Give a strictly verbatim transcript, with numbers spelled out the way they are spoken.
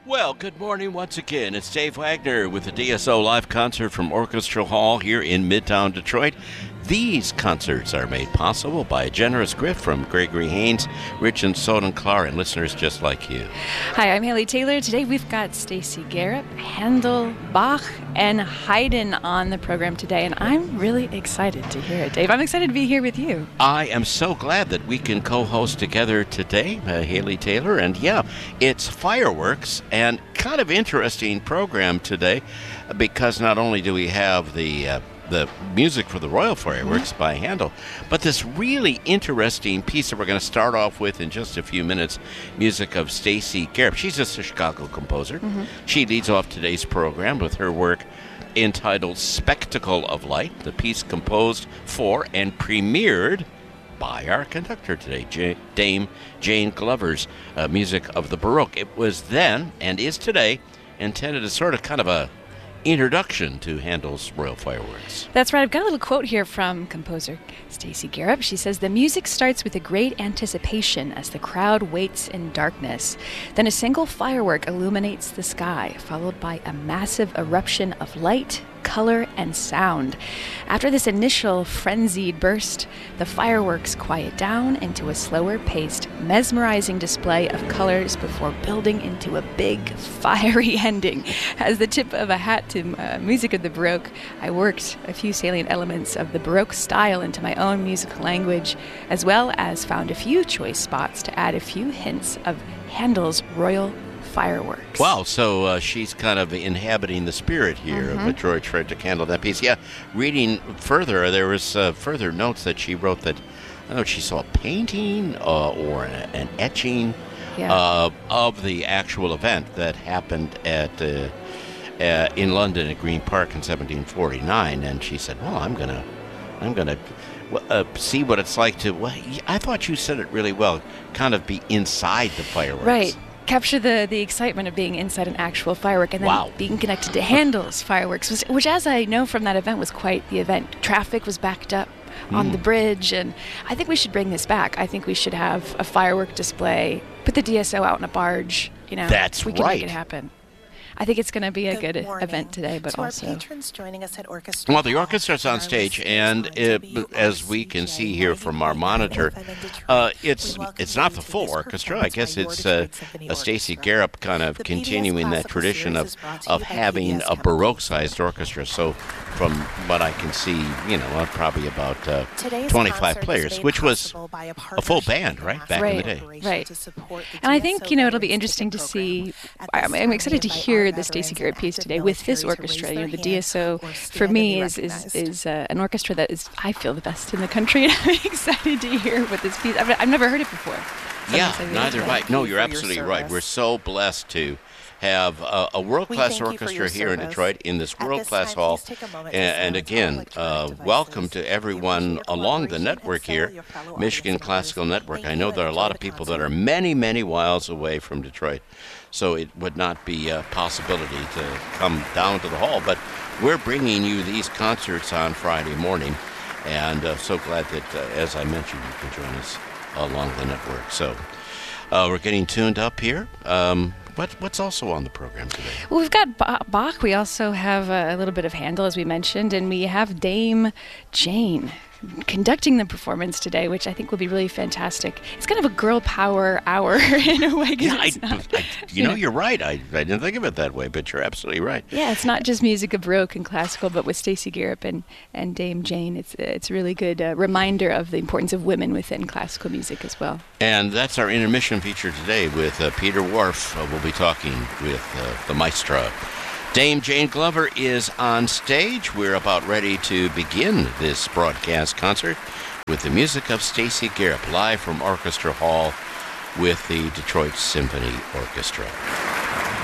Well, good morning once again. It's Dave Wagner with the D S O live concert from Orchestra Hall here in Midtown Detroit. These concerts are made possible by a generous gift from Gregory Haynes, Rich and Soden Clark, and listeners just like you. Hi, I'm Haley Taylor. Today we've got Stacey Garrett, Handel, Bach, and Haydn on the program today, and I'm really excited to hear it, Dave. I'm excited to be here with you. I am so glad that we can co-host together today, uh, Haley Taylor, and yeah, it's fireworks, and kind of interesting program today, because not only do we have the uh, the music for the Royal Fireworks by Handel, but this really interesting piece that we're going to start off with in just a few minutes, music of Stacey Garrett. She's just a Chicago composer. Mm-hmm. She leads off today's program with her work entitled Spectacle of Light, the piece composed for and premiered by our conductor today, J- Dame Jane Glover's uh, music of the Baroque. It was then, and is today, intended as sort of kind of a introduction to Handel's Royal Fireworks. That's right. I've got a little quote here from composer Stacey Garrett. She says, "The music starts with a great anticipation as the crowd waits in darkness. Then a single firework illuminates the sky, followed by a massive eruption of light, color, and sound. After this initial frenzied burst, the fireworks quiet down into a slower-paced, mesmerizing display of colors before building into a big, fiery ending. As the tip of a hat to uh, music of the Baroque, I worked a few salient elements of the Baroque style into my own musical language, as well as found a few choice spots to add a few hints of Handel's Royal Fireworks." Wow, so uh, she's kind of inhabiting the spirit here mm-hmm. of the Detroit Tragic Handel, that piece. Yeah, reading further, there was uh, further notes that she wrote that, I don't know, she saw a painting uh, or an, an etching yeah. uh, of the actual event that happened at uh, uh, in London at Green Park in seventeen forty-nine, and she said, well, I'm going to I'm gonna, uh, see what it's like to, well, I thought you said it really well, kind of be inside the fireworks. Right. Capture the, the excitement of being inside an actual firework and then wow. being connected to Handel's fireworks, which, which, as I know from that event, was quite the event. Traffic was backed up mm. on the bridge, and I think we should bring this back. I think we should have a firework display, put the D S O out in a barge. You know, That's we can right. make it happen. I think it's going to be a good, good event today, but to also... our patrons joining us at Orchestra Well, the orchestra's on stage, and it, as we can see here from our monitor, uh, it's it's not the full orchestra. I guess it's uh, a Stacey Garrett kind of continuing that tradition of, of having a Baroque-sized orchestra. So from what I can see, you know, uh, probably about uh, twenty-five players, which was a full band, right, back right, in the day. Right. And I think, you know, it'll be interesting to see... I'm, I'm excited to hear the Stacey Garrett piece today with this orchestra. You know, the D S O for me is is is uh, an orchestra that is, I feel, the best in the country, and I'm excited to hear what this piece. I've, I've never heard it before. So yeah, neither have I. No, you're absolutely right. We're so blessed to have a, a world-class orchestra here in Detroit in this world-class hall. And, and again, uh, welcome to everyone along the network here, Michigan Classical Network. I know there are a lot of people that are many, many miles away from Detroit, so it would not be a possibility to come down to the hall. But we're bringing you these concerts on Friday morning, and uh, so glad that, uh, as I mentioned, you can join us along the network. So uh, we're getting tuned up here. Um, What, what's also on the program today? Well, we've got Bach. We also have a little bit of Handel, as we mentioned, and we have Dame Jane conducting the performance today, which I think will be really fantastic. It's kind of a girl power hour in a way. Yeah, I, not, I, you know, you're right. I, I didn't think of it that way, but you're absolutely right. Yeah, it's not just music of Baroque and classical, but with Stacey Garrett and, and Dame Jane, it's it's a really good uh, reminder of the importance of women within classical music as well. And that's our intermission feature today with uh, Peter Whorf. Uh, we'll be talking with uh, the maestra. Dame Jane Glover is on stage. We're about ready to begin this broadcast concert with the music of Stacey Garrett, live from Orchestra Hall with the Detroit Symphony Orchestra.